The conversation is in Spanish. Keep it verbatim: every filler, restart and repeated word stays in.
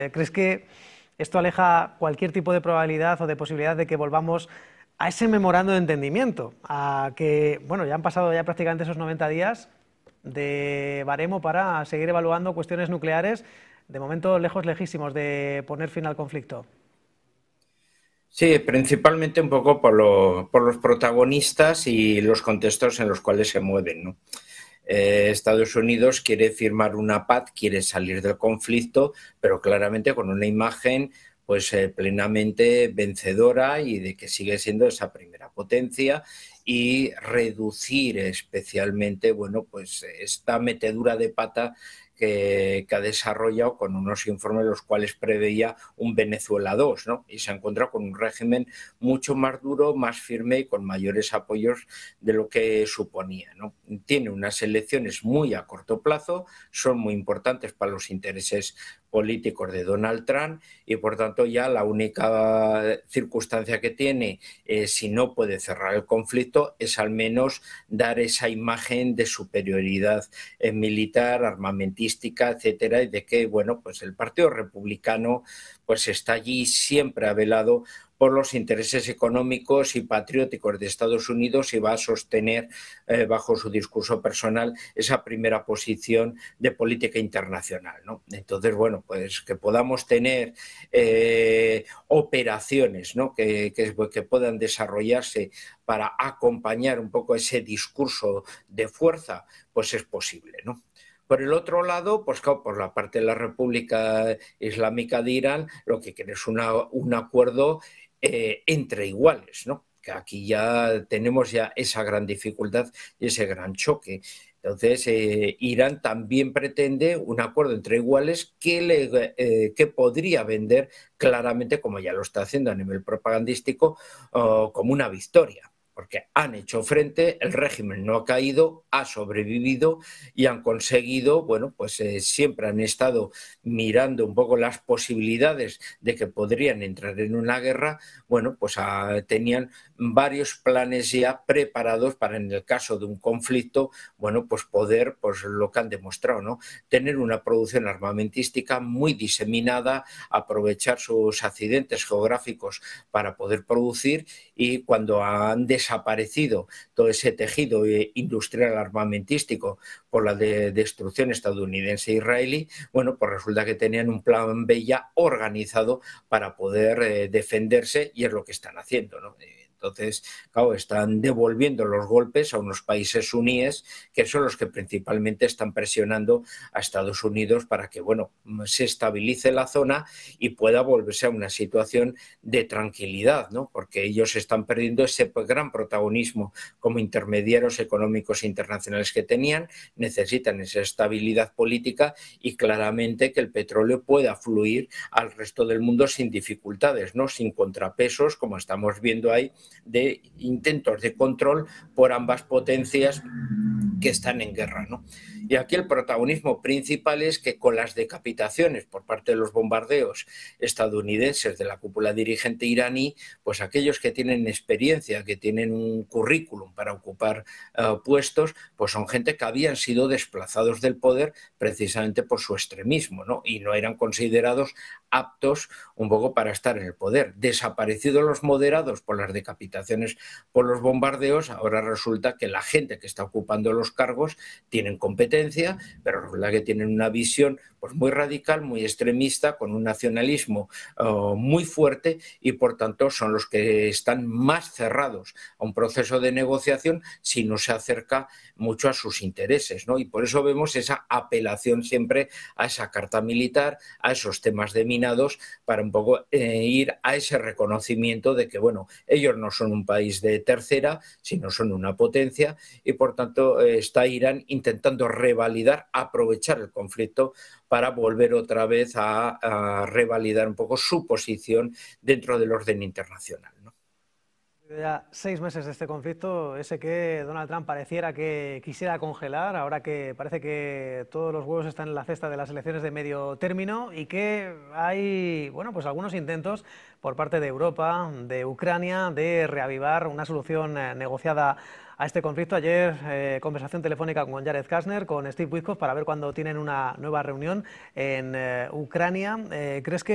¿Crees que esto aleja cualquier tipo de probabilidad o de posibilidad de que volvamos a ese memorando de entendimiento? A que, bueno, ya han pasado ya prácticamente esos noventa días de baremo para seguir evaluando cuestiones nucleares, de momento lejos, lejísimos de poner fin al conflicto. Sí, principalmente un poco por, lo, por los protagonistas y los contextos en los cuales se mueven, ¿no? Eh, Estados Unidos quiere firmar una paz, quiere salir del conflicto, pero claramente con una imagen pues eh, plenamente vencedora y de que sigue siendo esa primera potencia, y reducir especialmente, bueno, pues esta metedura de pata que, que ha desarrollado con unos informes los cuales preveía un Venezuela dos, ¿no? Y se encuentra con un régimen mucho más duro, más firme y con mayores apoyos de lo que suponía, ¿no? Tiene unas elecciones muy a corto plazo, son muy importantes para los intereses políticos de Donald Trump, y por tanto ya la única circunstancia que tiene, eh, si no puede cerrar el conflicto, es al menos dar esa imagen de superioridad eh, militar, armamentística, etcétera, y de que, bueno, pues el Partido Republicano pues está allí, siempre ha velado por los intereses económicos y patrióticos de Estados Unidos, y va a sostener, eh, bajo su discurso personal, esa primera posición de política internacional, ¿no? Entonces, bueno, pues que podamos tener eh, operaciones, ¿no? que, que, que puedan desarrollarse para acompañar un poco ese discurso de fuerza, pues es posible, ¿no? Por el otro lado, pues claro, por la parte de la República Islámica de Irán, lo que quiere es una, un acuerdo eh, entre iguales, ¿no? Que aquí ya tenemos ya esa gran dificultad y ese gran choque. Entonces, eh, Irán también pretende un acuerdo entre iguales que, le, eh, que podría vender claramente, como ya lo está haciendo a nivel propagandístico, uh, como una victoria, porque han hecho frente, el régimen no ha caído, ha sobrevivido y han conseguido, bueno, pues eh, siempre han estado mirando un poco las posibilidades de que podrían entrar en una guerra. Bueno, pues ah, tenían varios planes ya preparados para, en el caso de un conflicto, bueno, pues poder, pues lo que han demostrado, ¿no? Tener una producción armamentística muy diseminada, aprovechar sus accidentes geográficos para poder producir, y cuando han desaparecido todo ese tejido industrial armamentístico por la de destrucción estadounidense e israelí, bueno, pues resulta que tenían un plan B ya organizado para poder eh, defenderse, y es lo que están haciendo, ¿no? Entonces, claro, están devolviendo los golpes a unos países suníes que son los que principalmente están presionando a Estados Unidos para que, bueno, se estabilice la zona y pueda volverse a una situación de tranquilidad, ¿no? Porque ellos están perdiendo ese gran protagonismo como intermediarios económicos internacionales que tenían, necesitan esa estabilidad política y claramente que el petróleo pueda fluir al resto del mundo sin dificultades, ¿no? Sin contrapesos, como estamos viendo ahí, de intentos de control por ambas potencias que están en guerra, ¿no? Y aquí el protagonismo principal es que con las decapitaciones por parte de los bombardeos estadounidenses de la cúpula dirigente iraní, pues aquellos que tienen experiencia, que tienen un currículum para ocupar uh, puestos, pues son gente que habían sido desplazados del poder precisamente por su extremismo, ¿no? Y no eran considerados aptos un poco para estar en el poder. Desaparecidos los moderados por las decapitaciones por los bombardeos, ahora resulta que la gente que está ocupando los cargos tienen competencia, pero resulta que tienen una visión pues muy radical, muy extremista, con un nacionalismo uh, muy fuerte, y por tanto son los que están más cerrados a un proceso de negociación si no se acerca mucho a sus intereses, ¿no? Y por eso vemos esa apelación siempre a esa carta militar, a esos temas de minados, para un poco eh, ir a ese reconocimiento de que, bueno, ellos no son un país de tercera, sino son una potencia, y por tanto eh, está Irán intentando revalidar, aprovechar el conflicto para volver otra vez a, a revalidar un poco su posición dentro del orden internacional, ¿no? Ya seis meses de este conflicto, ese que Donald Trump pareciera que quisiera congelar, ahora que parece que todos los huevos están en la cesta de las elecciones de medio término, y que hay, bueno, pues algunos intentos por parte de Europa, de Ucrania, de reavivar una solución eh, negociada a este conflicto. Ayer eh, conversación telefónica con Jared Kushner, con Steve Witkoff, para ver cuándo tienen una nueva reunión en eh, Ucrania. Eh, ¿crees que